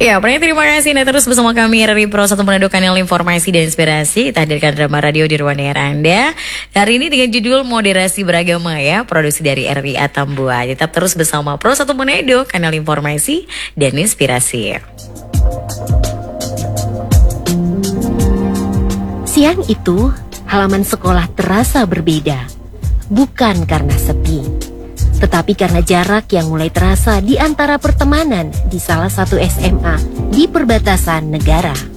Ya, pendengar terima kasih Anda terus bersama kami RRI Pro 1 Manado, kanal informasi dan inspirasi. Kita hadirkan drama radio di ruang dengar Anda. Hari ini dengan judul Moderasi Beragama ya, produksi dari RRI Atambua. Tetap terus bersama Pro 1 Manado, kanal informasi dan inspirasi. Siang itu, halaman sekolah terasa berbeda. Bukan karena sepi, tetapi karena jarak yang mulai terasa di antara pertemanan di salah satu SMA di perbatasan negara.